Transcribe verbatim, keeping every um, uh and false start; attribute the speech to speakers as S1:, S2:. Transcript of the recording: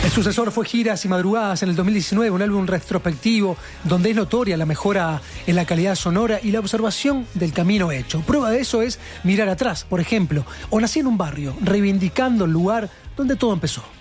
S1: El sucesor fue Giras y Madrugadas en el dos mil diecinueve, un álbum retrospectivo donde es notoria la mejora en la calidad sonora y la observación del camino hecho. Prueba de eso es Mirar Atrás, por ejemplo, o Nací en un barrio, reivindicando el lugar donde todo empezó.